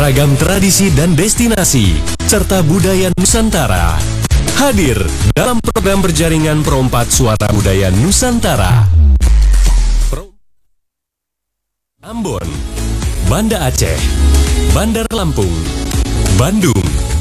Beragam tradisi dan destinasi, serta budaya Nusantara. Hadir dalam program berjaringan Perompak Suara Budaya Nusantara. Ambon, Banda Aceh, Bandar Lampung, Bandung.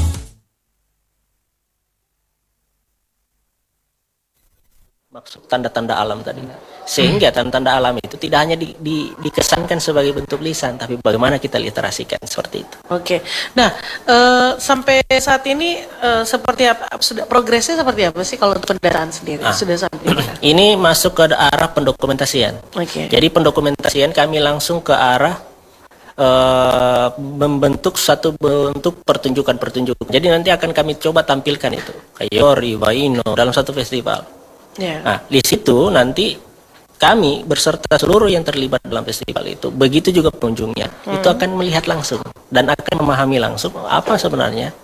Maksud tanda-tanda alam tadi, sehingga tanda-tanda alam itu tidak hanya dikesankan sebagai bentuk lisan, tapi bagaimana kita literasikan seperti itu. Oke, nah sampai saat ini seperti apa, sudah progresnya seperti apa sih kalau untuk pendataan sendiri sudah sampai mana? Ini masuk ke arah pendokumentasian. Jadi pendokumentasian kami langsung ke arah membentuk satu bentuk pertunjukan-pertunjukan. Jadi nanti akan kami coba tampilkan itu Kayori, Waino dalam satu festival. Nah, di situ nanti kami berserta seluruh yang terlibat dalam festival itu, begitu juga pengunjungnya, itu akan melihat langsung dan akan memahami langsung apa sebenarnya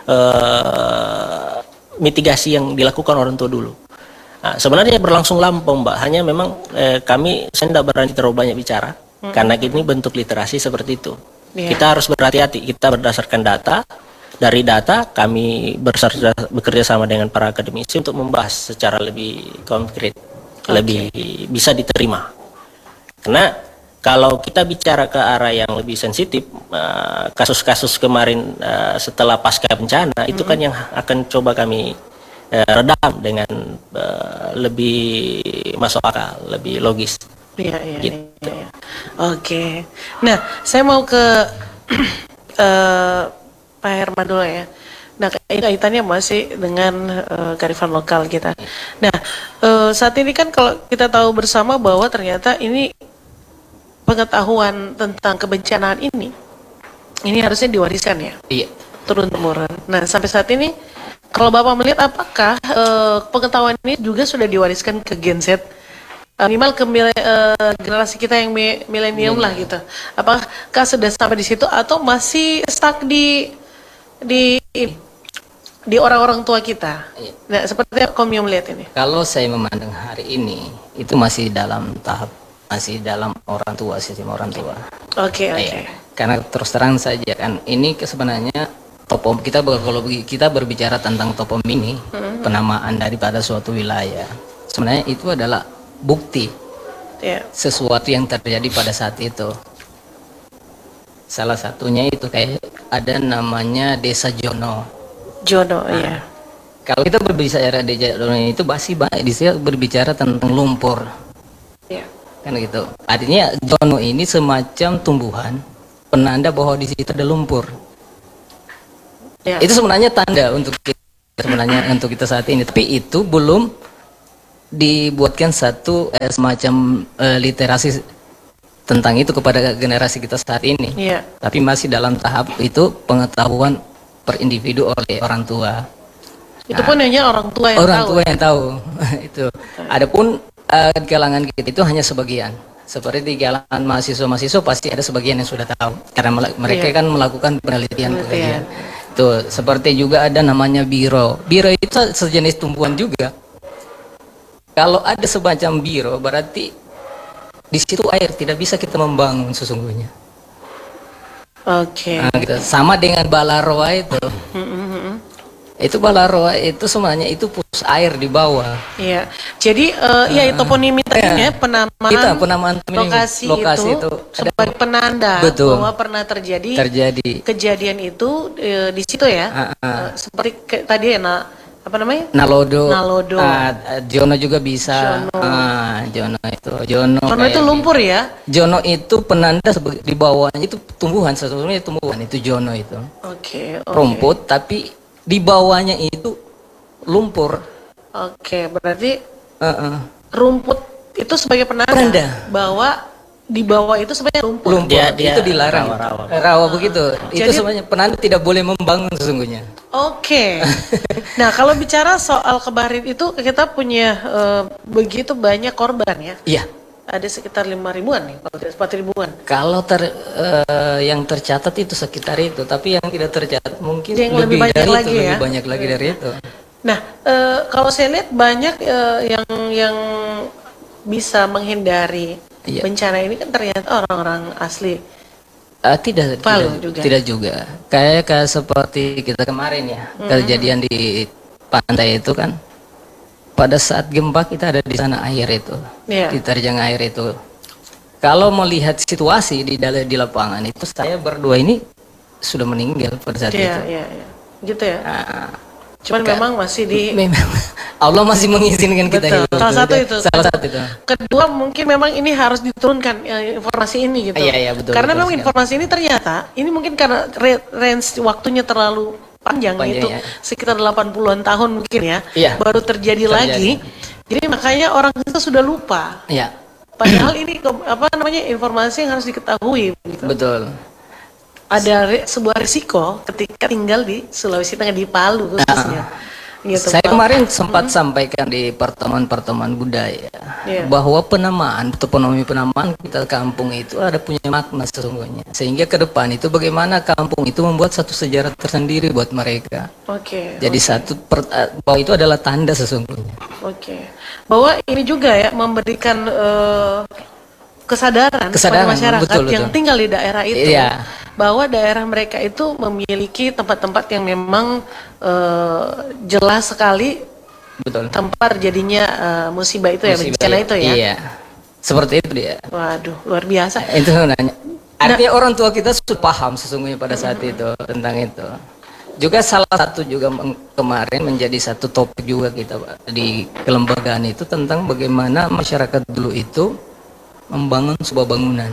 mitigasi yang dilakukan orang tua dulu. Nah, sebenarnya berlangsung lampau, Mbak. Hanya memang saya tidak berani terlalu banyak bicara karena ini bentuk literasi seperti itu. Kita harus berhati-hati. Kita berdasarkan data. Dari data kami bekerja sama dengan para akademisi untuk membahas secara lebih konkret, lebih bisa diterima. Karena kalau kita bicara ke arah yang lebih sensitif, kasus-kasus kemarin setelah pasca bencana itu kan yang akan coba kami redam dengan lebih masuk akal, lebih logis. Gitu. Oke. Nah, saya mau ke Pak Herman dulu ya. Nah, kaitannya masih dengan kearifan lokal kita. Nah, saat ini kan kalau kita tahu bersama bahwa ternyata ini pengetahuan tentang kebencanaan ini harusnya diwariskan ya? Iya. Turun-temurun. Nah, sampai saat ini kalau Bapak melihat apakah pengetahuan ini juga sudah diwariskan ke Gen Z? Minimal ke generasi kita yang milenium lah gitu. Apakah sudah sampai di situ atau masih stuck di orang-orang tua kita? Nah, seperti apa Komio melihat ini? Kalau saya memandang hari ini itu masih dalam tahap, masih dalam orang tua, sistem orang tua. Oke. Karena terus terang saja kan ini sebenarnya topom kalau kita berbicara tentang topom ini, penamaan daripada suatu wilayah, sebenarnya itu adalah bukti sesuatu yang terjadi pada saat itu. Salah satunya itu kayak ada namanya Desa Jono. Iya. Kalau kita berbicara Desa Jono itu pasti banyak di sini berbicara tentang lumpur. Iya. Kan gitu. Artinya Jono ini semacam tumbuhan penanda bahwa di situ ada lumpur. Ya. Itu sebenarnya tanda untuk kita saat ini. Tapi itu belum dibuatkan satu semacam literasi tentang itu kepada generasi kita saat ini. Tapi masih dalam tahap itu pengetahuan per individu oleh orang tua. Itu pun hanya orang tua yang tahu. Itu. Adapun di kalangan kita itu hanya sebagian. Seperti di kalangan mahasiswa pasti ada sebagian yang sudah tahu karena mereka kan melakukan penelitian. Itu seperti juga ada namanya biro. Biro itu sejenis tumbuhan juga. Kalau ada semacam biro berarti di situ air tidak bisa kita membangun sesungguhnya. Oke. Nah, gitu. Sama dengan balaroa itu. Itu balaroa itu semuanya itu pus air di bawah. Iya. Jadi toponiminya penamaan lokasi itu sebagai penanda bahwa pernah terjadi kejadian itu di situ ya. Seperti tadi ya apa namanya? Nalodo. Jono juga bisa. Jono itu lumpur ya? Jono itu penanda di bawahnya itu tumbuhan, sesungguhnya tumbuhan itu Jono itu. Oke. Rumput tapi di bawahnya itu lumpur. Oke, berarti rumput itu sebagai penanda bahwa di bawah itu sebenarnya lumpur. Dia itu dilarang. Rawa begitu. Jadi, itu sebenarnya penanda tidak boleh membangun sesungguhnya. Oke. Nah, kalau bicara soal Kebarit itu kita punya begitu banyak korban ya? Iya. Ada sekitar 5.000-an nih, kalau tidak 4.000-an. Kalau yang tercatat itu sekitar itu, tapi yang tidak tercatat mungkin yang lebih banyak lagi ya. Lebih banyak lagi dari itu. Nah, kalau saya lihat banyak yang bisa menghindari bencana ini kan ternyata orang-orang asli Tidak juga. Kayak seperti kita kemarin ya, kejadian di pantai itu kan. Pada saat gempa kita ada di sana air itu, diterjang air itu. Kalau melihat situasi di lapangan itu, saya berdua ini sudah meninggal pada saat itu. Iya, gitu ya. Cuman memang masih memang Allah masih mengizinkan kita hidup. Salah satu itu. Kedua, mungkin memang ini harus diturunkan informasi ini gitu. Iya, betul. Karena betul memang informasi ini ternyata ini mungkin karena range waktunya terlalu panjang itu ya. Sekitar 80-an tahun mungkin ya. Baru terjadi lagi. Jadi makanya orang itu sudah lupa. Iya. Padahal ini informasi yang harus diketahui gitu. Betul. Ada sebuah risiko ketika tinggal di Sulawesi Tengah, di Palu khususnya. Gitu, saya kemarin sempat sampaikan di pertemuan-pertemuan budaya bahwa penamaan kita kampung itu ada punya makna sesungguhnya. Sehingga ke depan itu bagaimana kampung itu membuat satu sejarah tersendiri buat mereka. Jadi bahwa itu adalah tanda sesungguhnya. Bahwa ini juga ya memberikan kesadaran pada masyarakat yang tinggal di daerah itu. Bahwa daerah mereka itu memiliki tempat-tempat yang memang jelas sekali tempat jadinya musibah itu bencana itu ya. Iya, seperti itu dia. Waduh, luar biasa. Itu nanya. Artinya orang tua kita sudah paham sesungguhnya pada saat itu tentang itu. Juga salah satu juga kemarin menjadi satu topik juga kita di kelembagaan itu tentang bagaimana masyarakat dulu itu membangun sebuah bangunan.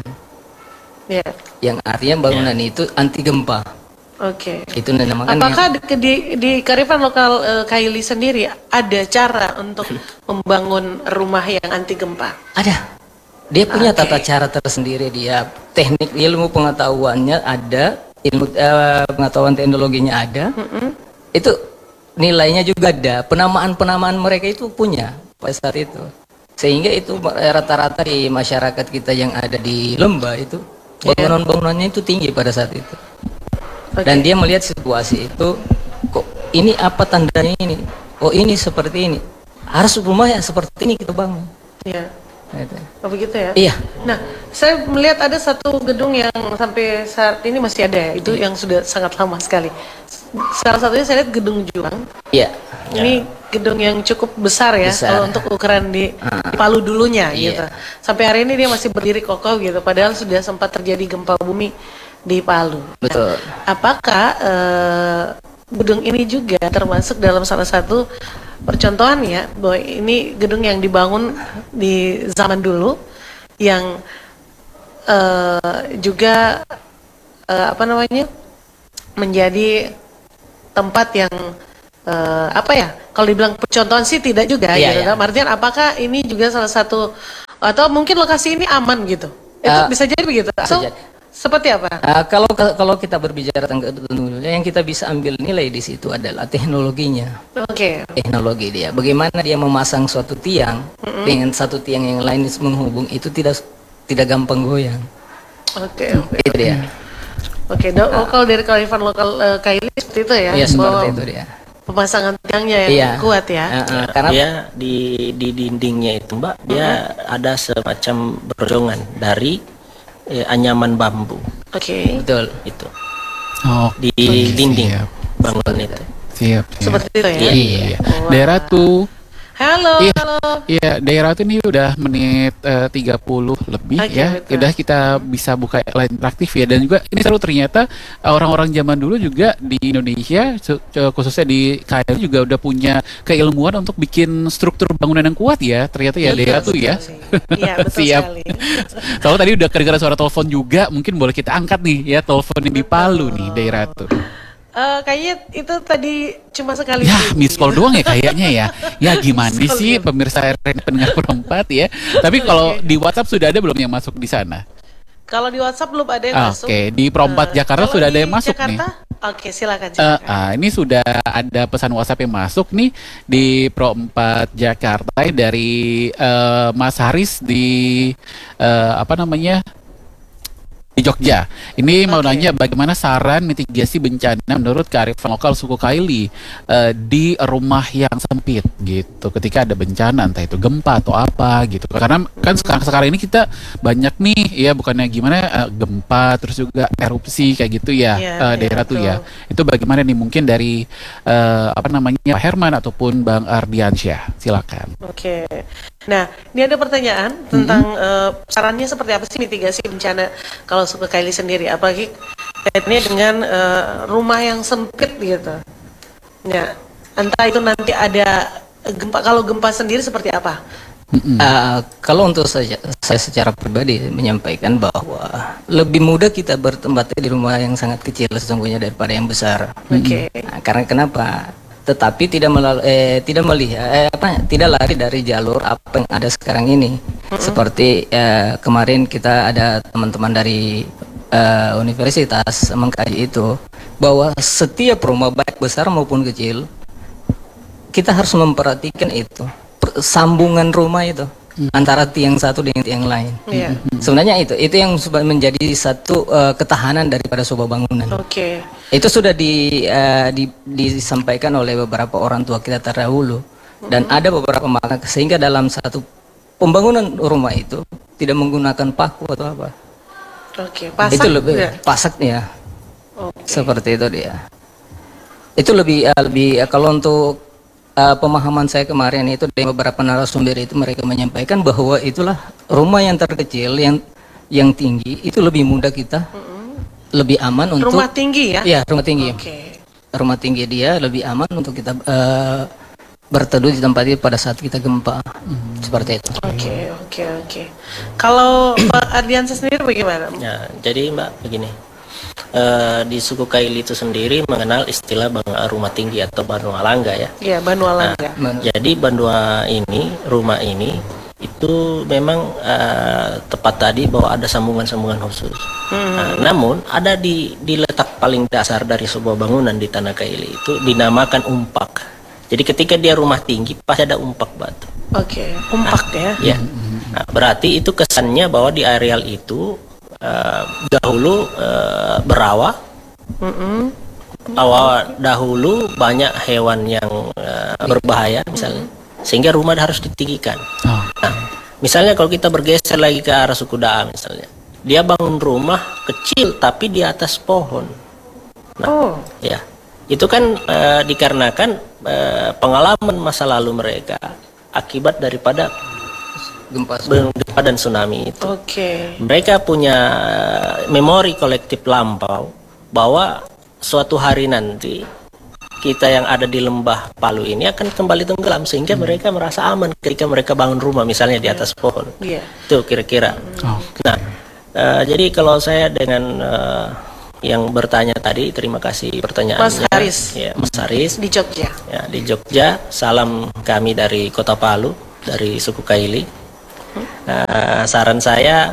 Yang artinya bangunan itu anti gempa. Itu dinamakan. Apakah di kearifan lokal Kaili sendiri ada cara untuk membangun rumah yang anti gempa? Ada. Dia punya tata cara tersendiri, dia teknik ilmu pengetahuannya ada, ilmu pengetahuan teknologinya ada. Itu nilainya juga ada. Penamaan mereka itu punya pada saat itu. Sehingga itu rata-rata di masyarakat kita yang ada di Lembah itu bangunan-bangunannya itu tinggi pada saat itu. Dan dia melihat situasi itu, kok ini apa tandanya ini? Oh ini seperti ini. Harus rumah yang seperti ini kita bangun. Oh begitu ya? Iya. Nah, saya melihat ada satu gedung yang sampai saat ini masih ada ya. Itu yang sudah sangat lama sekali. Salah satunya saya lihat Gedung Juang. Iya. Ini gedung yang cukup besar ya, kalau untuk ukuran di Palu dulunya gitu. Sampai hari ini dia masih berdiri kokoh gitu, padahal sudah sempat terjadi gempa bumi di Palu. Betul. Apakah gedung ini juga termasuk dalam salah satu percontohan ya, bahwa ini gedung yang dibangun di zaman dulu, yang juga menjadi tempat yang kalau dibilang percontohan sih tidak juga gitu kan. Artian apakah ini juga salah satu, atau mungkin lokasi ini aman gitu? Itu bisa jadi begitu. Seperti apa? Kalau kita berbicara tentang yang kita bisa ambil nilai di situ adalah teknologinya. Teknologi dia. Bagaimana dia memasang suatu tiang dengan satu tiang yang lain menghubung itu tidak gampang goyang. Itu dia. Kalau dari kearifan lokal Kaili seperti itu ya? Iya, seperti itu dia. Pemasangan tiangnya yang kuat ya? Karena dia di dindingnya itu Mbak, dia ada semacam berjongan dari anyaman bambu. Betul. Itu. Di dinding bangunan itu. Siap. Seperti itu ya? Iya. Daerah tuh. Halo. Iya, daerah tuh ini udah menit 30 lebih ya. Betul. Udah kita bisa buka line interaktif ya. Dan juga ini seru ternyata orang-orang zaman dulu juga di Indonesia, khususnya di KL juga udah punya keilmuan untuk bikin struktur bangunan yang kuat ya. Ternyata ya daerah tuh ya. Iya, betul sekali. Kalau tadi udah kedengaran suara telepon juga, mungkin boleh kita angkat nih ya, telepon yang di Palu nih daerah tuh. Kayaknya itu tadi cuma sekali. Ya, miss call doang ya kayaknya ya. Ya gimana sih pemirsa pendengar perempat ya. Tapi kalau di WhatsApp sudah ada belum yang masuk di sana? Kalau di WhatsApp belum ada yang masuk. Di Perempat Jakarta sudah ada yang masuk nih. Silakan. Ini sudah ada pesan WhatsApp yang masuk nih di Perempat Jakarta dari Mas Haris di di Jogja. Ini mau Oke. nanya bagaimana saran mitigasi bencana menurut kearifan lokal suku Kaili di rumah yang sempit gitu ketika ada bencana entah itu gempa atau apa gitu. Karena kan sekarang ini kita banyak nih ya bukannya gimana gempa terus juga erupsi kayak gitu ya, Iya, daerah iya, tuh ya. Itu bagaimana nih mungkin dari apa namanya Pak Herman ataupun Bang Ardiansyah. Silakan. Oke. Nah, ini ada pertanyaan tentang sarannya seperti apa sih mitigasi bencana kalau suku Kaili sendiri, apalagi kaitannya dengan rumah yang sempit gitu. Ya, entah itu nanti ada gempa. Kalau gempa sendiri seperti apa? Kalau untuk saya secara pribadi menyampaikan bahwa lebih mudah kita bertempat di rumah yang sangat kecil sesungguhnya daripada yang besar. Oke. Nah, karena kenapa? Tetapi tidak lari dari jalur apa yang ada sekarang ini. Seperti kemarin kita ada teman-teman dari universitas mengkaji itu bahwa setiap rumah baik besar maupun kecil kita harus memperhatikan itu sambungan rumah itu antara tiang satu dengan tiang lain. Iya. Sebenarnya itu yang menjadi satu ketahanan daripada sebuah bangunan. Oke. Itu sudah disampaikan oleh beberapa orang tua kita terdahulu dan ada beberapa makna sehingga dalam satu pembangunan rumah itu tidak menggunakan paku atau apa. Oke. Pasak. Itu lebih ya? pasaknya. Oke. Seperti itu dia. Itu lebih kalau untuk pemahaman saya kemarin itu dari beberapa narasumber itu mereka menyampaikan bahwa itulah rumah yang terkecil yang tinggi itu lebih mudah kita lebih aman untuk Rumah tinggi ya? Ya, rumah tinggi. Oke. Rumah tinggi dia lebih aman untuk kita berteduh di tempat itu pada saat kita gempa. Seperti itu. Oke. Kalau Pak Ardiansyah sendiri bagaimana? Ya, jadi Mbak begini. Di suku Kaili itu sendiri mengenal istilah rumah tinggi atau Banua Langga ya. Ya, Banua Langga. Jadi Bandua ini, rumah ini itu memang tepat tadi bahwa ada sambungan-sambungan khusus. Namun ada di letak paling dasar dari sebuah bangunan di Tanah Kaili itu dinamakan umpak. Jadi ketika dia rumah tinggi pasti ada umpak batu. Oke, umpak ya. Ya. Nah, berarti itu kesannya bahwa di areal itu dahulu berawa. Dahulu banyak hewan yang berbahaya misalnya, sehingga rumah harus ditinggikan. Nah, misalnya kalau kita bergeser lagi ke arah suku Daa misalnya, dia bangun rumah kecil tapi di atas pohon. Nah, ya, itu kan dikarenakan pengalaman masa lalu mereka akibat daripada gempa dan tsunami itu. Oke. Mereka punya memori kolektif lampau bahwa suatu hari nanti kita yang ada di lembah Palu ini akan kembali tenggelam, sehingga mereka merasa aman ketika mereka bangun rumah misalnya di atas pohon. Iya. Itu kira-kira. Nah, jadi kalau saya dengan yang bertanya tadi, terima kasih pertanyaannya. Mas Haris. Ya, Mas Haris. Di Jogja. Ya, di Jogja. Salam kami dari Kota Palu, dari suku Kaili. Saran saya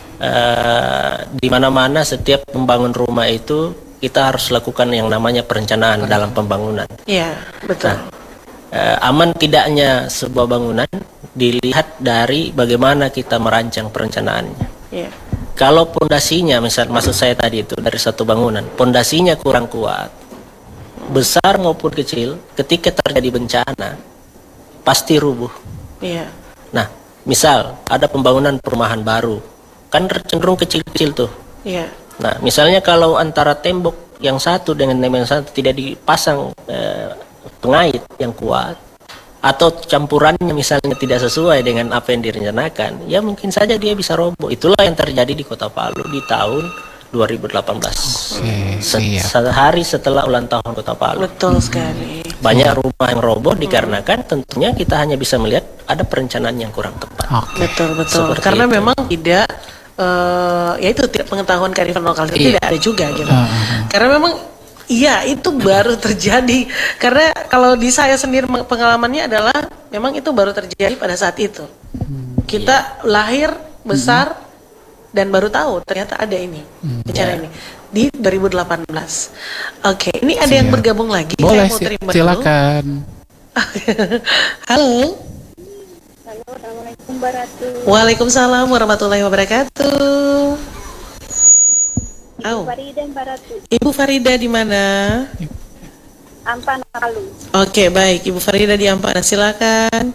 di mana-mana setiap membangun rumah itu kita harus lakukan yang namanya perencanaan dalam pembangunan. Iya, betul. Aman tidaknya sebuah bangunan dilihat dari bagaimana kita merancang perencanaannya. Iya. Kalau pondasinya, maksud saya tadi itu dari satu bangunan, pondasinya kurang kuat, besar maupun kecil, ketika terjadi bencana pasti rubuh. Iya. Nah, misal ada pembangunan perumahan baru, kan cenderung kecil-kecil tuh. Iya. Nah, misalnya kalau antara tembok yang satu dengan tembok yang satu tidak dipasang pengait yang kuat, atau campurannya misalnya tidak sesuai dengan apa yang direncanakan, ya mungkin saja dia bisa roboh. Itulah yang terjadi di Kota Palu di tahun 2018. Sehari setelah ulang tahun Kota Palu. Betul sekali. Banyak rumah yang roboh dikarenakan tentunya kita hanya bisa melihat ada perencanaan yang kurang tepat. Betul. Seperti Karena itu. memang tidak ya itu tidak pengetahuan kearifan lokal itu tidak ada juga gitu. Karena memang iya itu baru terjadi. Karena kalau di saya sendiri pengalamannya adalah memang itu baru terjadi pada saat itu. Kita lahir besar dan baru tahu ternyata ada ini bicara ini di 2018. Oke, ini ada yang bergabung lagi. Boleh, saya mau terima silakan. Halo. Halo, Assalamualaikum Mbak Ratu. Waalaikumsalam warahmatullahi wabarakatuh. Au. Farida Mbak Ratu. Ibu Farida di mana? Ampana Palu. Oke, baik. Ibu Farida di Ampana, silakan.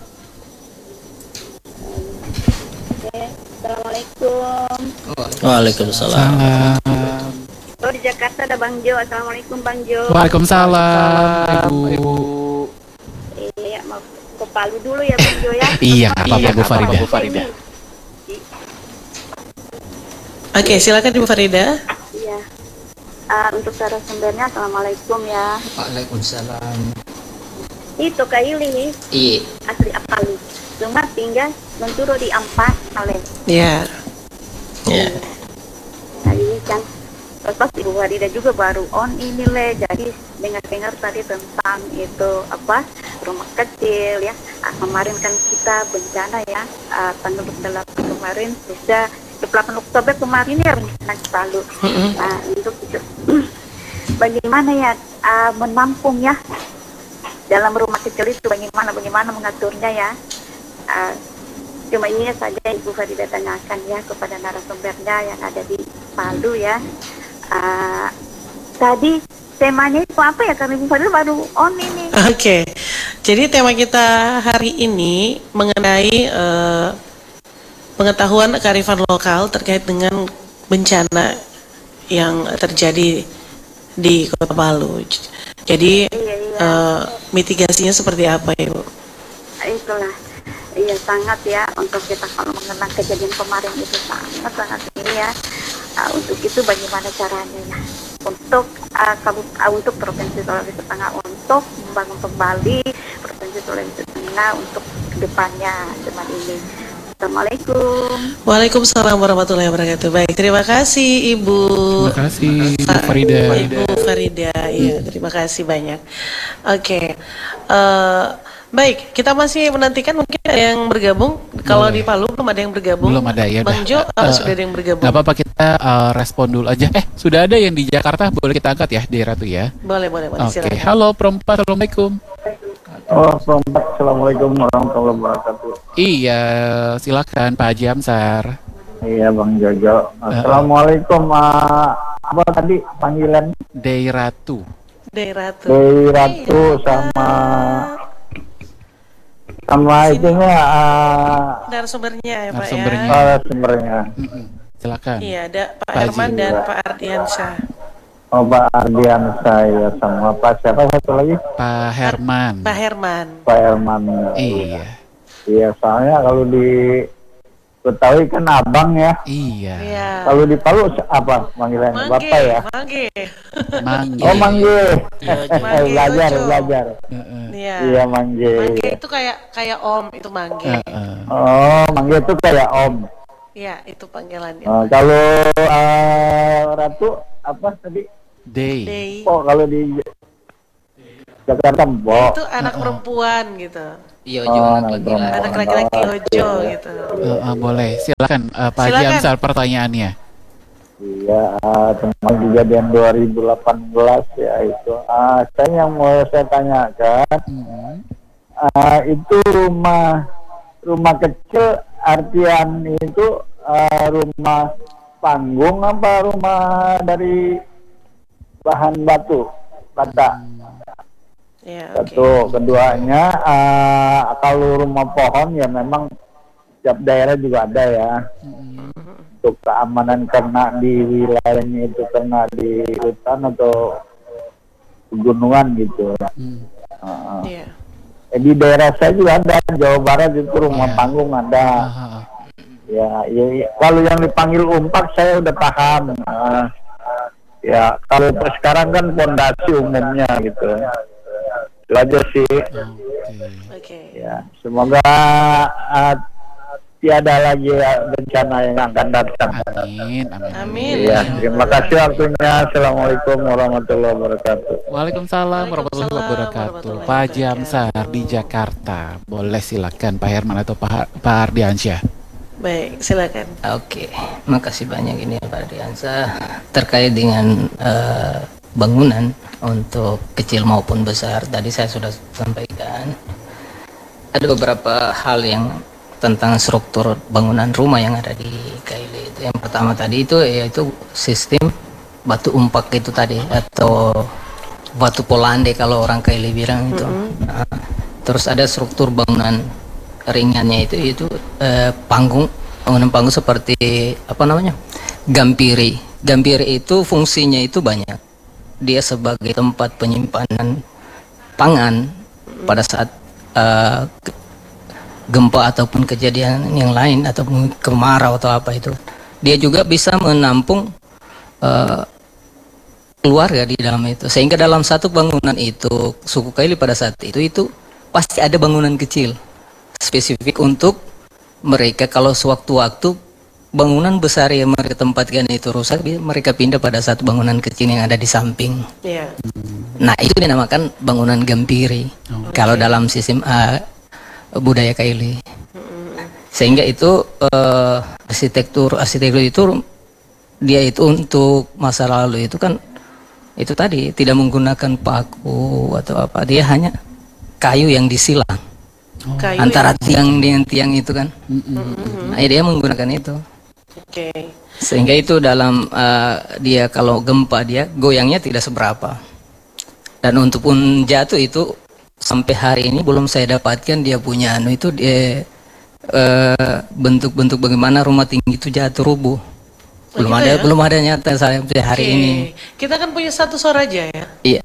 Oke. Assalamualaikum. Waalaikumsalam. Oh, di Jakarta ada Bang Jo. Assalamualaikum Bang Jo. Waalaikumsalam, Ibu. Iya, mau ke Palu dulu ya Bang Jo ya. Iya, apa-apa Bu Farida. Oke, silakan Ibu Farida. Iya. Untuk narasumbernya Assalamualaikum ya. Waalaikumsalam. Itu Kak Ili Iya. asli Palu. Cuma tinggal menturu di Ampat oleh. Ya. Ya. Tadi kan pas Ibu Farida juga baru on ini Le, jadi dengar-dengar tadi tentang itu apa rumah kecil ya. Kemarin kan kita bencana ya, tanggal 28 kemarin sudah 28 Oktober kemarin ya bencana di Palu. Untuk itu bagaimana ya menampung ya dalam rumah kecil itu, bagaimana mengaturnya ya. Cuma ini saja Ibu Farida tanyakan ya kepada narasumbernya yang ada di Palu ya. Tadi temanya itu apa ya, karena Ibu Farida baru on ini. Oke. Jadi tema kita hari ini mengenai pengetahuan kearifan lokal terkait dengan bencana yang terjadi di Kota Palu. Jadi mitigasinya seperti apa, Ibu? Itulah, iya sangat ya, untuk kita kalau mengenang kejadian kemarin itu sangat ini ya. Untuk itu bagaimana caranya ya untuk untuk Provinsi Sulawesi Tengah untuk membangun kembali Provinsi Sulawesi Tengah untuk kedepannya zaman ini. Assalamualaikum. Waalaikumsalam warahmatullahi wabarakatuh. Baik, terima kasih Ibu. Terima kasih Bu Farida. Ibu Farida, iya terima kasih banyak. Oke, baik, kita masih menantikan mungkin ada yang bergabung. Kalau di Palu belum ada yang bergabung. Belum ada ya. Bang Jo sudah ada yang bergabung. Gak apa-apa, kita respon dulu aja. Sudah ada yang di Jakarta, boleh kita angkat ya, di Ratu ya. Boleh, Oke, silakan. halo Perempat, Assalamualaikum. Assalamualaikum warahmatullahi wabarakatuh. Iya, silakan Pak Haji Amsar. Iya Bang Jojo. Assalamualaikum. Apa tadi panggilan? Dei Ratu. Dei Ratu. Dei Ratu sama itunya. Narasumbernya ya Pak Narasumbernya. ya. Sumbernya. Silakan. Iya, ada Pak Pak Herman Haji. dan Pak Ardiansyah. Oh Pak Ardian saya sama Pak siapa satu lagi? Pak Herman. Pak Herman. Pak Herman. Iya. Iya, soalnya kalau di Betawi kan abang ya. Iya. Iya. Kalau di Palu apa panggilannya? Bapak ya? Mangge. Mangge. Oh Mangge. Mangge belajar, Jojo. belajar. Iya. Iya Mangge. Mangge itu kayak Om, itu Mangge. Oh, Mangge itu kayak Om. Iya, itu panggilannya. Kalau Ratu apa tadi? Dei. Dei. Oh, kalau di Jakarta Mbok. Itu anak perempuan gitu. Iya, anak laki-laki. Anak laki-laki Hojo gitu. Boleh, silakan Pak Haji Silakan. Amsar pertanyaannya. Iya, tentang kejadian 2018 ya itu. Saya yang mau saya tanyakan, itu rumah kecil artian itu rumah panggung apa rumah dari bahan batu bata? Ya, Satu, keduanya kalau rumah pohon ya memang setiap daerah juga ada ya. Untuk keamanan karena di wilayahnya itu kena di hutan atau pegunungan gitu. Iya. Di daerah saya juga ada, Jawa Barat itu rumah panggung ada. Ya, kalau yang dipanggil umpak saya udah paham. Ya, kalau sekarang kan fondasi umumnya gitu. Itu aja sih. Oke. Ya, semoga tiada lagi bencana yang akan datang. Amin, amin. Amin. Ya, terima kasih waktunya. Assalamualaikum warahmatullahi wabarakatuh. Waalaikumsalam warahmatullahi wabarakatuh. Pak Haji Amsar di Jakarta. Boleh silakan Pak Herman atau Pak Ardiansyah. Baik, silakan. Oke, makasih banyak ini Pak Ardiansyah terkait dengan bangunan untuk kecil maupun besar. Tadi saya sudah sampaikan ada beberapa hal yang tentang struktur bangunan rumah yang ada di KIL itu. Yang pertama tadi itu yaitu sistem batu umpak itu tadi, atau batu polande kalau orang Kaili bilang itu. Nah, terus ada struktur bangunan ringannya itu bangunan panggung seperti apa namanya, gampiri. Gampiri itu fungsinya itu banyak. Dia sebagai tempat penyimpanan pangan pada saat gempa ataupun kejadian yang lain ataupun kemarau atau apa itu. Dia juga bisa menampung keluarga di dalam itu, sehingga dalam satu bangunan itu suku Kaili pada saat itu pasti ada bangunan kecil spesifik untuk mereka. Kalau sewaktu-waktu bangunan besar yang mereka tempatkan itu rusak, mereka pindah pada satu bangunan kecil yang ada di samping. Nah, itu dinamakan bangunan gampiri kalau dalam sistem budaya Kaili. Sehingga itu arsitektur itu dia itu untuk masa lalu itu kan itu tadi tidak menggunakan paku atau apa, dia hanya kayu yang disilang antara tiang dengan tiang itu kan. Nah, dia menggunakan itu. Sehingga itu dalam dia kalau gempa dia goyangnya tidak seberapa. Dan untuk pun jatuh itu sampai hari ini belum saya dapatkan dia punya itu dia bentuk-bentuk bagaimana rumah tinggi itu jatuh rubuh. Belum ada nyata sampai hari ini. Kita kan punya satu Soraja ya. Iya.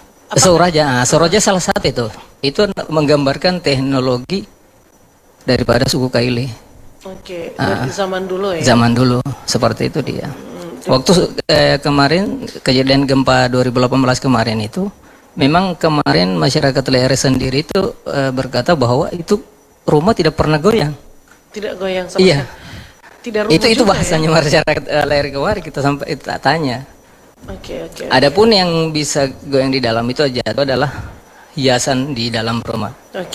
Soraja salah satu itu. Itu menggambarkan teknologi daripada suku Kaili. Dari zaman dulu ya. Zaman dulu seperti itu dia. Waktu kemarin kejadian gempa 2018 kemarin itu, memang kemarin masyarakat Lere sendiri itu berkata bahwa itu rumah tidak pernah goyang. Tidak goyang sama sekali. Tidak itu bahasanya ya? Masyarakat Lere kemarin kita sampai tanya. Adapun yang bisa goyang di dalam itu adalah hiasan di dalam rumah.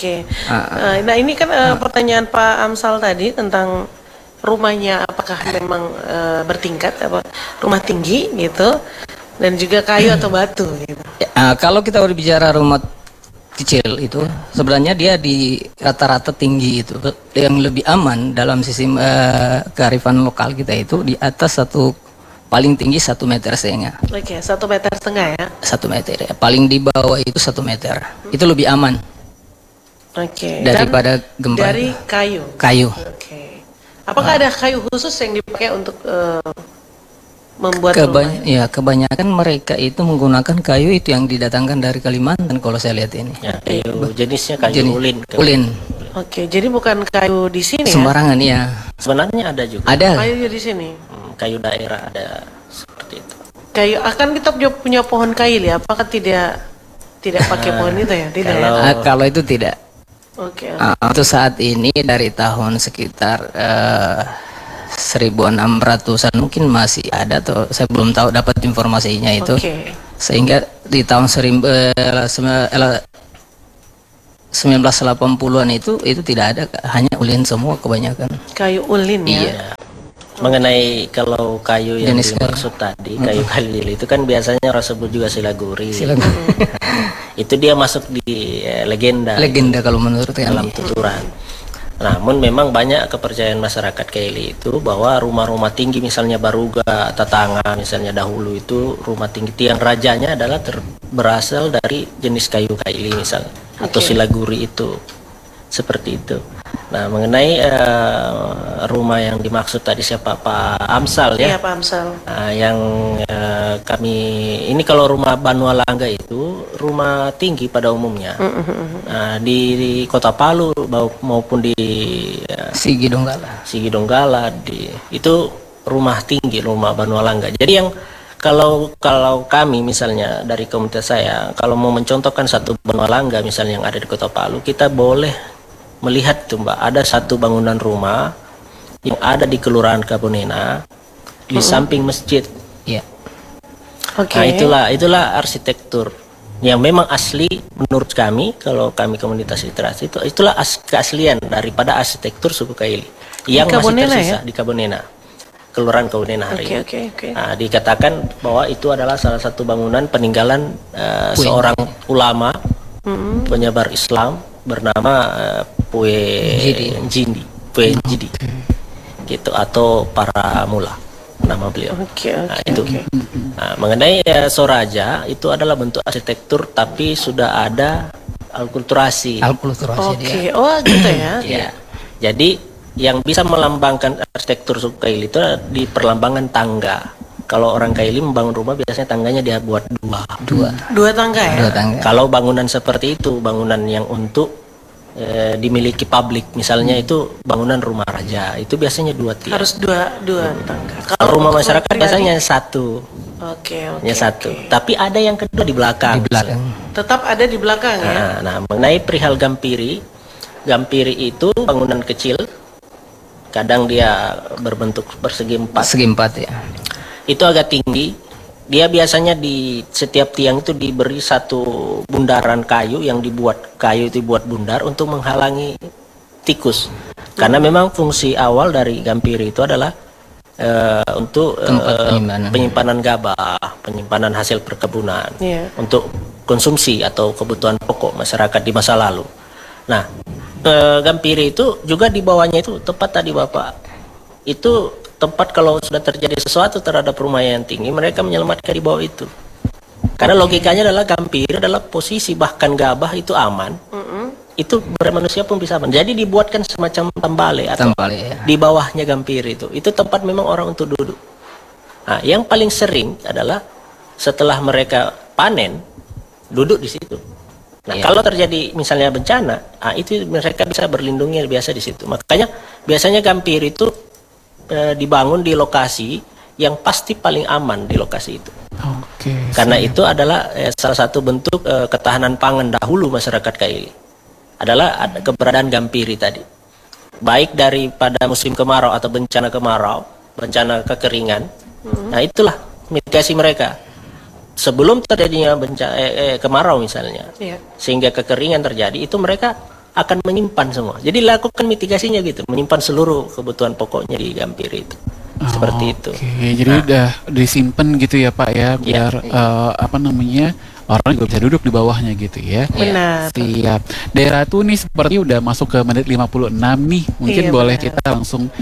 Nah ini kan pertanyaan Pak Amsal tadi tentang rumahnya, apakah memang bertingkat, apa rumah tinggi gitu, dan juga kayu atau batu gitu. Kalau kita berbicara rumah kecil itu sebenarnya dia di rata-rata tinggi itu. Yang lebih aman dalam sistem kearifan lokal kita itu di atas paling tinggi 1,5 meter. 1,5 meter ya. 1 meter ya. Paling di bawah itu 1 meter. Itu lebih aman. Daripada gempa. Dari kayu. Apakah ada kayu khusus yang dipakai untuk membuat rumah? Kebanyakan mereka itu menggunakan kayu itu yang didatangkan dari Kalimantan kalau saya lihat ini. Kayu jenisnya kayu ulin. Jadi bukan kayu di sini sembarangan ya. Sebenarnya ada juga. Ada. Kayu di sini. Kayu daerah ada seperti itu. Kayu akan kita punya pohon kail ya. Apakah tidak pakai pohon itu ya? Tidak. Kalau itu tidak. Untuk saat ini dari tahun sekitar 1600-an mungkin masih ada, atau saya belum tahu dapat informasinya itu. Sehingga di tahun 1980-an itu tidak ada, hanya ulin semua kebanyakan. Kayu ulin ya. Iya. Mengenai kalau kayu yang dimaksud tadi, kayu kalili itu kan biasanya orang sebut juga silaguri. Itu dia masuk di legenda kalau menurut dalam tuturan. Namun memang banyak kepercayaan masyarakat Kaili itu bahwa rumah-rumah tinggi misalnya Baruga, Tatanga misalnya dahulu itu rumah tinggi tiang rajanya adalah berasal dari jenis kayu Kaili misalnya atau silaguri itu seperti itu. Nah mengenai rumah yang dimaksud tadi siapa Pak Amsal ya? Iya Pak Amsal. Yang kami ini kalau rumah Banualangga itu rumah tinggi pada umumnya. Di Kota Palu maupun di Sigi Donggala itu rumah tinggi rumah Banualangga. Jadi yang kalau kami misalnya dari komunitas saya kalau mau mencontohkan satu Banualangga misalnya yang ada di Kota Palu, kita boleh melihat tuh Mbak, ada satu bangunan rumah yang ada di Kelurahan Kabonena di samping masjid. Nah itulah arsitektur yang memang asli menurut kami, kalau kami komunitas literasi itulah keaslian daripada arsitektur suku Kaili yang masih tersisa di Kabonena, Kelurahan Kabonena hari ini. Nah, dikatakan bahwa itu adalah salah satu bangunan peninggalan seorang ulama penyebar Islam bernama Pue Njidi gitu, atau para mula. nama beliau. Oke. Nah, mengenai Soraja itu adalah bentuk arsitektur tapi sudah ada alkulturasi. Oke, oh gitu ya. Ya. Jadi yang bisa melambangkan arsitektur suku Kaili itu di perlambangan tangga. Kalau orang Kaili membangun rumah biasanya tangganya dia buat dua tangga ya. Kalau bangunan seperti itu, bangunan yang untuk dimiliki publik, misalnya itu bangunan rumah raja, itu biasanya 2 tiang. Harus dua tangga. Kalau rumah masyarakat biasanya satu. Oke. Tapi ada yang kedua di belakang. Tetap ada di belakang ya. Nah, mengenai perihal Gampiri itu bangunan kecil, kadang dia berbentuk persegi 4 ya. Itu agak tinggi. Dia biasanya di setiap tiang itu diberi satu bundaran kayu yang dibuat bundar untuk menghalangi tikus. Karena memang fungsi awal dari Gampiri itu adalah untuk penyimpanan gabah, penyimpanan hasil perkebunan, untuk konsumsi atau kebutuhan pokok masyarakat di masa lalu. Nah, Gampiri itu juga di bawahnya itu tepat tadi Bapak, itu tempat kalau sudah terjadi sesuatu terhadap rumah yang tinggi, mereka menyelamatkan di bawah itu. Karena logikanya adalah Gampiri adalah posisi bahkan gabah itu aman, itu manusia pun bisa aman. Jadi dibuatkan semacam tambale atau di bawahnya Gampiri itu tempat memang orang untuk duduk. Nah, yang paling sering adalah setelah mereka panen duduk di situ. Nah, kalau terjadi misalnya bencana, itu mereka bisa berlindungnya biasa di situ. Makanya biasanya Gampiri itu dibangun di lokasi yang pasti paling aman di lokasi itu. Karena itu adalah salah satu bentuk ketahanan pangan dahulu masyarakat Kaili. Adalah keberadaan Gampiri tadi. Baik daripada musim kemarau atau bencana kemarau, bencana kekeringan. Nah, itulah mitigasi mereka. Sebelum terjadinya bencana kemarau misalnya, sehingga kekeringan terjadi, itu mereka akan menyimpan semua. Jadi lakukan mitigasinya gitu, menyimpan seluruh kebutuhan pokoknya di Gampiri itu. Seperti itu. Jadi udah disimpan gitu ya Pak ya, biar orang juga bisa duduk di bawahnya gitu ya. Benar. Siap. Daerah tuh nih seperti udah masuk ke menit 56 nih. Mungkin boleh kita langsung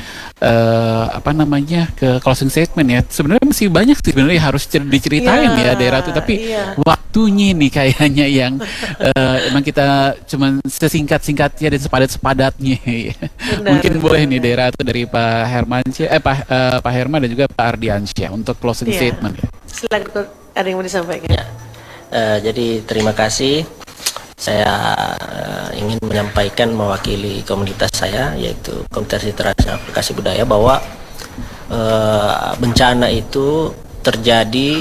ke closing statement ya. Sebenarnya masih banyak sih sebenarnya harus diceritain ya daerah tuh, tapi waktunya nih kayaknya yang emang kita cuman sesingkat-singkatnya dan sepadat-sepadatnya. Mungkin boleh nih daerah tuh dari Pak Hermansyah, Pak Herman dan juga Pak Ardiansyah untuk closing statement. Silakan, ada yang mau disampaikan? Jadi terima kasih. Saya ingin menyampaikan mewakili komunitas saya, yaitu Komunitas Literasi Aplikasi Budaya, bahwa bencana itu terjadi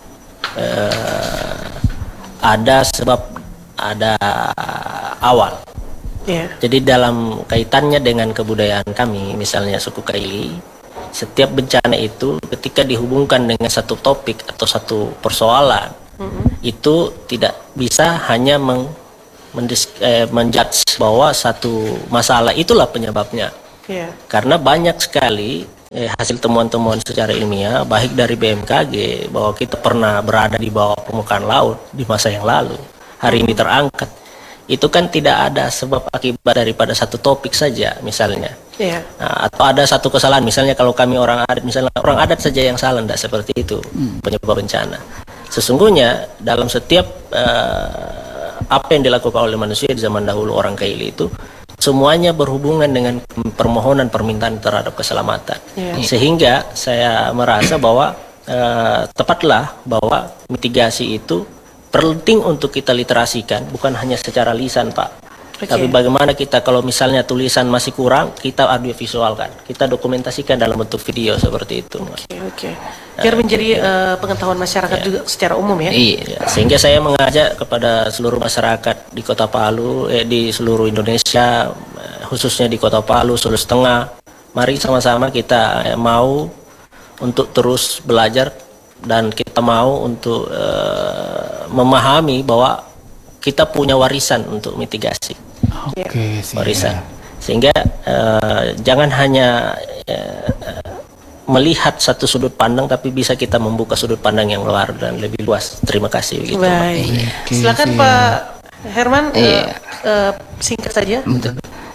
ada sebab, ada awal. Jadi dalam kaitannya dengan kebudayaan kami, misalnya suku Kaili, setiap bencana itu ketika dihubungkan dengan satu topik atau satu persoalan, itu tidak bisa hanya menjudge bahwa satu masalah itulah penyebabnya. Karena banyak sekali hasil temuan-temuan secara ilmiah, baik dari BMKG, bahwa kita pernah berada di bawah permukaan laut di masa yang lalu, hari ini terangkat. Itu kan tidak ada sebab akibat daripada satu topik saja misalnya. Nah, atau ada satu kesalahan, misalnya kalau kami orang adat, misalnya orang adat saja yang salah, tidak seperti itu penyebab bencana. Sesungguhnya dalam setiap apa yang dilakukan oleh manusia di zaman dahulu orang Kaili itu semuanya berhubungan dengan permohonan permintaan terhadap keselamatan. Sehingga saya merasa bahwa tepatlah bahwa mitigasi itu penting untuk kita literasikan, bukan hanya secara lisan Pak. Tapi bagaimana kita kalau misalnya tulisan masih kurang, kita audiovisualkan, kita dokumentasikan dalam bentuk video seperti itu. Biar menjadi pengetahuan masyarakat juga secara umum ya. Sehingga saya mengajak kepada seluruh masyarakat di Kota Palu, di seluruh Indonesia, khususnya di Kota Palu, Sulawesi Tengah, mari sama-sama kita mau untuk terus belajar dan kita mau untuk memahami bahwa kita punya warisan untuk mitigasi. Warisan. Sehingga jangan hanya melihat satu sudut pandang, tapi bisa kita membuka sudut pandang yang luar dan lebih luas. Terima kasih. Baik. Silakan Pak Herman, singkat saja.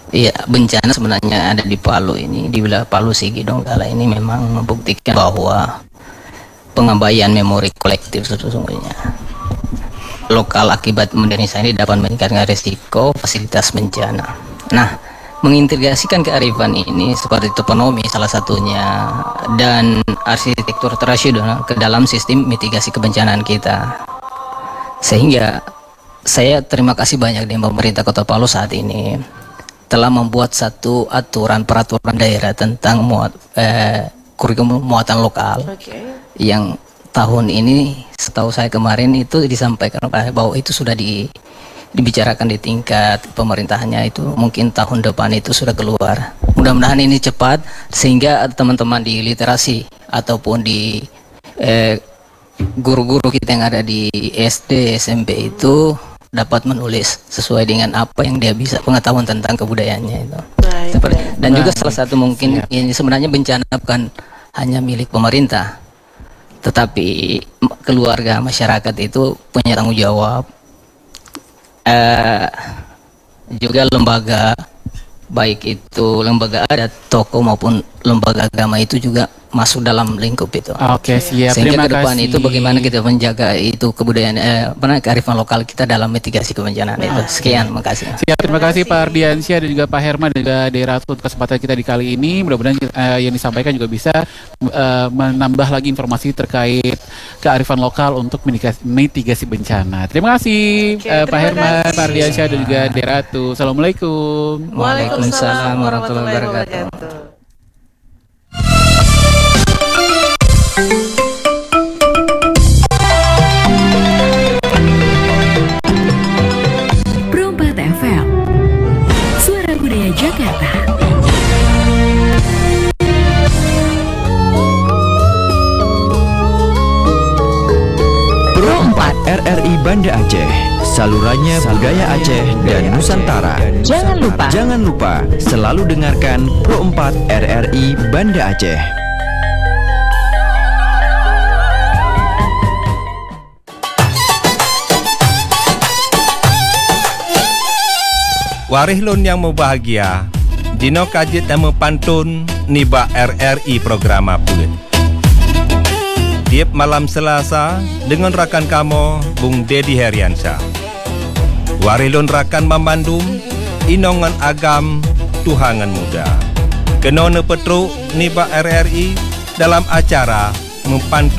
Iya, bencana sebenarnya ada di Palu ini, di wilayah Palu Sigi Donggala ini memang membuktikan bahwa pengabaian memori kolektif sesungguhnya lokal akibat modernisasi ini dapat meningkatkan risiko fasilitas bencana. Nah, mengintegrasikan kearifan ini seperti toponomi salah satunya dan arsitektur tradisional ke dalam sistem mitigasi kebencanaan kita. Sehingga saya terima kasih banyak di pemerintah Kota Palu saat ini telah membuat satu peraturan daerah tentang kurikulum muatan lokal yang tahun ini setahu saya kemarin itu disampaikan bahwa itu sudah dibicarakan di tingkat pemerintahannya, itu mungkin tahun depan itu sudah keluar. Mudah-mudahan ini cepat sehingga teman-teman di literasi ataupun di guru-guru kita yang ada di SD, SMP itu dapat menulis sesuai dengan apa yang dia bisa pengetahuan tentang kebudayaannya itu. Dan juga salah satu mungkin ini sebenarnya bencana bukan hanya milik pemerintah, tetapi keluarga masyarakat itu punya tanggung jawab. Juga lembaga, baik itu lembaga adat, tokoh maupun lembaga agama itu juga masuk dalam lingkup itu. Oke, siap. Sehingga ke depan kasih. itu bagaimana kita menjaga itu kebudayaan kearifan lokal kita dalam mitigasi kebencanaan itu. Sekian, makasih. Siap, terima kasih Pak Ardiansyah dan juga Pak Herman dan juga Deratu untuk kesempatan kita di kali ini. Mudah-mudahan yang disampaikan juga bisa menambah lagi informasi terkait kearifan lokal untuk mitigasi bencana. Terima kasih Pak Herman, Pak Ardiansyah dan juga Deratu. Assalamualaikum. Waalaikumsalam warahmatullahi wabarakatuh. Pro4 FM, Suara Budaya Jakarta. Pro4 RRI Banda Aceh, salurannya budaya Aceh dan Nusantara. Jangan lupa selalu dengarkan Pro4 RRI Banda Aceh. Warihlun yang mau bahagia, Dino Kajit yang pantun Niba RRI program apun. Tiap malam Selasa dengan rakan kamu Bung Dedi Heriansyah. Warihlun rakan memandum inongan agam tuhangan muda. Kenone petru Niba RRI dalam acara mempantun